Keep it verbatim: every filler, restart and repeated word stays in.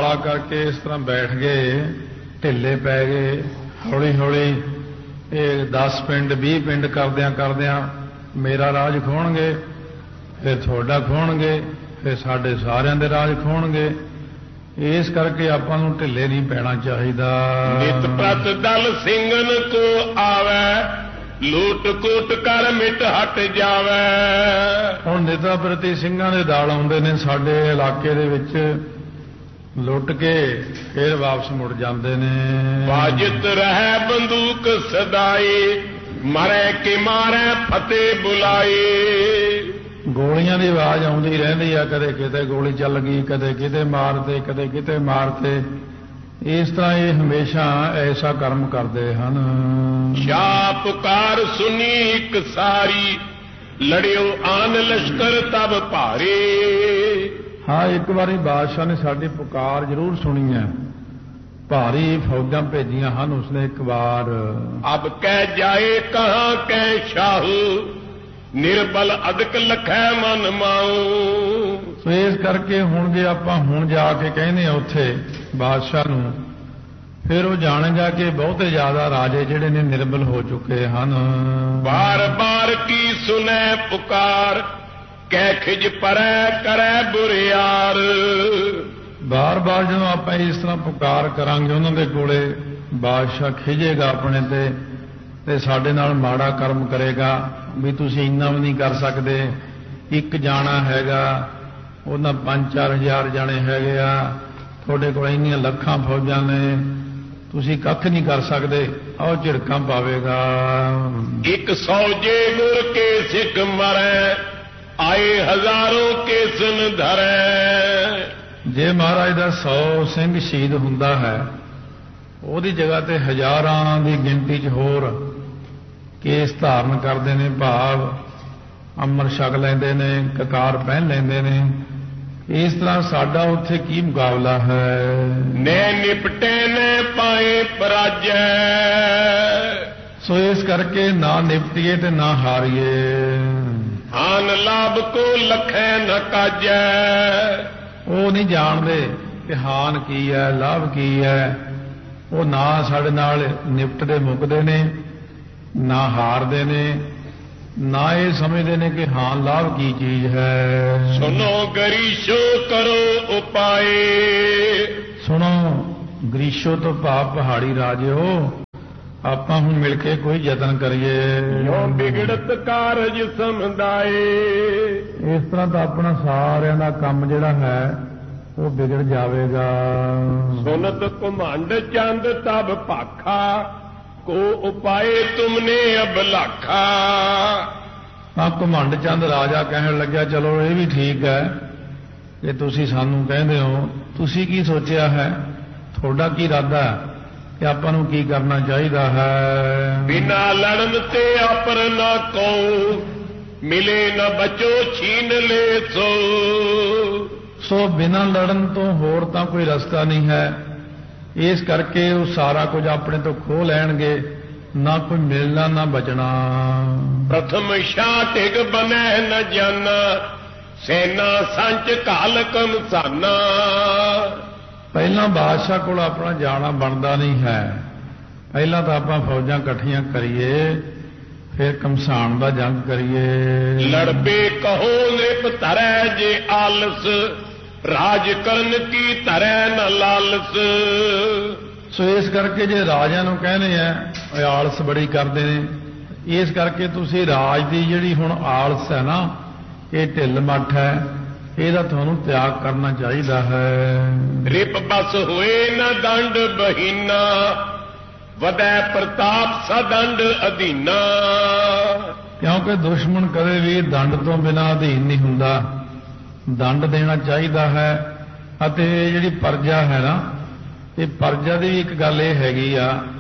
ਆ करके इस तरह बैठ गए, ढिले पै गए। हौली हौली ये दस पिंड भी पिंड करदियां करदियां मेरा राज खोणगे, फिर थोड़ा खोणगे, फिर साडे सारिਆਂ ਦੇ राज खोणगे। इस करके आपां नूं ढिले नहीं पैना चाहिदा। नित प्रत दल ਸਿੰਘਨ को आवे, लूट कूट कर मिट हट जावे। ਹੁਣ ਨਿਤਾ ਪ੍ਰਤੀ ਸਿੰਘਾਂ ਦੇ ਦਲ ਆਉਂਦੇ ਨੇ ਸਾਡੇ ਇਲਾਕੇ ਦੇ ਵਿੱਚ, ਲੁੱਟ ਕੇ ਫਿਰ ਵਾਪਸ ਮੁੜ ਜਾਂਦੇ ਨੇ। ਬਾਜਤ ਰਹਿ ਬੰਦੂਕ ਸਦਾਈ, ਮਰੇ ਕਿ ਮਾਰੇ ਫਤਿਹ ਬੁਲਾਈ। ਗੋਲੀਆਂ ਦੀ ਆਵਾਜ਼ ਆਉਂਦੀ ਰਹਿੰਦੀ ਆ, ਕਦੇ ਕਿਤੇ ਗੋਲੀ ਚੱਲ ਗਈ, ਕਦੇ ਕਿਤੇ ਮਾਰਤੇ, ਕਦੇ ਕਿਤੇ ਮਾਰਤੇ। ਇਸ ਤਰ੍ਹਾਂ ਇਹ ਹਮੇਸ਼ਾ ਐਸਾ ਕਰਮ ਕਰਦੇ ਹਨ। ਸ਼ਾਹ ਪੁਕਾਰ ਸੁਣੀ ਇੱਕ ਸਾਰੀ, ਲੜਿਓ ਆਨ ਲਸ਼ਕਰ ਤਬ ਭਾਰੀ। ਹਾਂ, ਇੱਕ ਵਾਰੀ ਬਾਦਸ਼ਾਹ ਨੇ ਸਾਡੀ ਪੁਕਾਰ ਜ਼ਰੂਰ ਸੁਣੀ ਹੈ, ਭਾਰੀ ਫੌਜਾਂ ਭੇਜੀਆਂ ਹਨ ਉਸਨੇ ਇੱਕ ਵਾਰ। ਅਬ ਕਹਿ ਜਾਏ ਕਹਾਂ ਕਹਿ ਸ਼ਾਹੂ, ਨਿਰਬਲ ਅਦਕ ਲਖੈ ਮਨ ਮਾਉ। ਸੋ ਇਸ ਕਰਕੇ ਹੁਣ ਜੇ ਆਪਾਂ ਹੁਣ ਜਾ ਕੇ ਕਹਿੰਦੇ ਆ ਉੱਥੇ ਬਾਦਸ਼ਾਹ ਨੂੰ, ਫਿਰ ਉਹ ਜਾਣੇਗਾ ਕਿ ਬਹੁਤੇ ਜ਼ਿਆਦਾ ਰਾਜੇ ਜਿਹੜੇ ਨੇ ਨਿਰਬਲ ਹੋ ਚੁੱਕੇ ਹਨ। ਬਾਰ ਬਾਰ ਕੀ ਸੁਨੈ ਪੁਕਾਰ, ਕਹਿ ਖਿਜ ਪਰੈ ਕਰੈ ਬੁਰਿਆਰ। ਬਾਰ ਬਾਰ ਜਦੋਂ ਆਪਾਂ ਇਸ ਤਰ੍ਹਾਂ ਪੁਕਾਰ ਕਰਾਂਗੇ ਉਹਨਾਂ ਦੇ ਕੋਲੇ, ਬਾਦਸ਼ਾਹ ਖਿਜੇਗਾ ਆਪਣੇ ਤੇ ਤੇ ਸਾਡੇ ਨਾਲ ਮਾੜਾ ਕਰਮ ਕਰੇਗਾ ਵੀ ਤੁਸੀਂ ਇੰਨਾ ਵੀ ਨਹੀਂ ਕਰ ਸਕਦੇ, ਇੱਕ ਜਾਣਾ ਹੈਗਾ, ਉਹਨਾਂ ਪੰਜ ਚਾਰ ਹਜ਼ਾਰ ਜਾਣੇ ਹੈਗੇ ਆ, ਤੁਹਾਡੇ ਕੋਲ ਇੰਨੀਆਂ ਲੱਖਾਂ ਫੌਜਾਂ ਨੇ, ਤੁਸੀਂ ਕੱਖ ਨਹੀਂ ਕਰ ਸਕਦੇ, ਆਓ ਝਿੜਕਾਂ ਪਾਵੇਗਾ। ਇੱਕ ਸੌ ਜੇ ਗੁਰ ਕੇ ਸਿੱਖ ਮਰੈ, ਆਏ ਹਜ਼ਾਰੋਂ ਕੇ ਸੁਨ ਧਰੈ। ਜੇ ਮਹਾਰਾਜ ਦਾ ਸੌ ਸਿੰਘ ਸ਼ਹੀਦ ਹੁੰਦਾ ਹੈ, ਉਹਦੀ ਜਗ੍ਹਾ ਤੇ ਹਜ਼ਾਰਾਂ ਦੀ ਗਿਣਤੀ 'ਚ ਹੋਰ ਕੇਸ ਧਾਰਨ ਕਰਦੇ ਨੇ, ਭਾਵ ਅੰਮ੍ਰਿਤ ਛਕ ਲੈਂਦੇ ਨੇ, ਕਕਾਰ ਪਹਿਨ ਲੈਂਦੇ ਨੇ। ਇਸ ਤਰ੍ਹਾਂ ਸਾਡਾ ਉੱਥੇ ਕੀ ਮੁਕਾਬਲਾ ਹੈ। ਨੇ ਨਿਪਟੇ ਨੇ ਪਾਏ ਪਰਾਜੈ, ਸੋ ਇਸ ਕਰਕੇ ਨਾ ਨਿਪਟੀਏ ਤੇ ਨਾ ਹਾਰੀਏ। ਆਨ ਲਾਭ ਕੋ ਲਖੈ ਨ ਕਾਜੈ। ਉਹ ਨਹੀਂ ਜਾਣਦੇ ਕਿ ਹਾਨ ਕੀ ਹੈ, ਲਾਭ ਕੀ ਹੈ। ਉਹ ਨਾ ਸਾਡੇ ਨਾਲ ਨਿਪਟਦੇ ਮੁੱਕਦੇ ਨੇ, ਨਾ ਹਾਰਦੇ ਨੇ, ਨਾ ਇਹ ਸਮਝਦੇ ਨੇ ਕਿ ਹਾਂ ਲਾਭ ਕੀ ਚੀਜ਼ ਹੈ। ਸੁਨੋ ਗਰੀਸ਼ੋ ਕਰੋ ਉਪਾਏ। ਸੁਣੋ ਗਰੀਸ਼ੋ ਤੋਂ ਭਾਵ ਪਹਾੜੀ ਰਾਜਿਓ, ਆਪਾਂ ਹੁਣ ਮਿਲ ਕੇ ਕੋਈ ਯਤਨ ਕਰੀਏ। ਜੋ ਵਿਗੜਤ ਕਾਰਜ ਸਮਦਾਏ। ਇਸ ਤਰ੍ਹਾਂ ਤਾਂ ਆਪਣਾ ਸਾਰਿਆਂ ਦਾ ਕੰਮ ਜਿਹੜਾ ਹੈ ਉਹ ਵਿਗੜ ਜਾਵੇਗਾ। ਸੁਨਤ ਘੁਮੰਡ ਚੰਦ ਤਬ ਭਾਖਾ, ਕੋ ਉਪਾਏ ਤੁਮਨੇ ਅਬ ਲਾਖਾ। ਤਾਂ ਘੁਮੰਡ ਚੰਦ ਰਾਜਾ ਕਹਿਣ ਲੱਗਿਆ, ਚਲੋ ਇਹ ਵੀ ਠੀਕ ਹੈ ਕਿ ਤੁਸੀਂ ਸਾਨੂੰ ਕਹਿੰਦੇ ਹੋ, ਤੁਸੀਂ ਕੀ ਸੋਚਿਆ ਹੈ, ਤੁਹਾਡਾ ਕੀ ਇਰਾਦਾ ਹੈ ਕਿ ਆਪਾਂ ਨੂੰ ਕੀ ਕਰਨਾ ਚਾਹੀਦਾ ਹੈ। ਬਿਨਾ ਲੜਨ ਤੇ ਆਪਰ ਨਾ ਕਉ, ਮਿਲੇ ਨਾ ਬਚੋ ਛੀਨ ਲੈ ਸੋ। ਸੋ ਬਿਨਾਂ ਲੜਨ ਤੋਂ ਹੋਰ ਤਾਂ ਕੋਈ ਰਸਤਾ ਨਹੀਂ ਹੈ। ਇਸ ਕਰਕੇ ਉਹ ਸਾਰਾ ਕੁਝ ਆਪਣੇ ਤੋਂ ਖੋਹ ਲੈਣਗੇ, ਨਾ ਕੋਈ ਮਿਲਣਾ ਨਾ ਬਚਣਾ। ਪ੍ਰਥਮ ਸ਼ਾਹ ਟਿਕ ਬਨੈ ਨ ਜਾਨਾ, ਸੈਨਾ ਸੰਚ ਕਾਲ ਕਮਸਾਨਾ। ਪਹਿਲਾਂ ਬਾਦਸ਼ਾਹ ਕੋਲ ਆਪਣਾ ਜਾਣਾ ਬਣਦਾ ਨਹੀਂ ਹੈ। ਪਹਿਲਾਂ ਤਾਂ ਆਪਾਂ ਫੌਜਾਂ ਇਕੱਠੀਆਂ ਕਰੀਏ, ਫਿਰ ਕਮਸਾਨ ਦਾ ਜੰਗ ਕਰੀਏ। ਲੜਬੇ ਕਹੋ ਨਿਰਪ ਧਰੈ ਜੇ ਆਲਸ, ਰਾਜ ਕਰਨ ਕੀ ਧਰੈ ਨ ਲਾਲਸ। ਸੋ ਇਸ ਕਰਕੇ ਜੇ ਰਾਜਿਆਂ ਨੂੰ ਕਹਿੰਦੇ ਆ ਇਹ ਆਲਸ ਬੜੀ ਕਰਦੇ ਨੇ, ਇਸ ਕਰਕੇ ਤੁਸੀਂ ਰਾਜ ਦੀ ਜਿਹੜੀ ਹੁਣ ਆਲਸ ਹੈ ਨਾ, ਇਹ ਢਿੱਲ ਮੱਠ ਹੈ, ਇਹਦਾ ਤੁਹਾਨੂੰ ਤਿਆਗ ਕਰਨਾ ਚਾਹੀਦਾ ਹੈ। ਰਿਪ ਬਸ ਹੋਏ ਨ ਦੰਡ ਬਹੀਨਾ, ਵਧੈ ਪ੍ਰਤਾਪ ਸਦੰਡ ਅਧੀਨਾ। ਕਿਉਂਕਿ ਦੁਸ਼ਮਣ ਕਦੇ ਵੀ ਦੰਡ ਤੋਂ ਬਿਨਾਂ ਅਧੀਨ ਨਹੀਂ ਹੁੰਦਾ, ਦੰਡ ਦੇਣਾ ਚਾਹੀਦਾ ਹੈ। ਅਤੇ ਜਿਹੜੀ ਪਰਜਾ ਹੈ ਨਾ, ਇਹ ਪਰਜਾ ਦੀ ਵੀ ਇੱਕ ਗੱਲ ਇਹ ਹੈਗੀ ਆ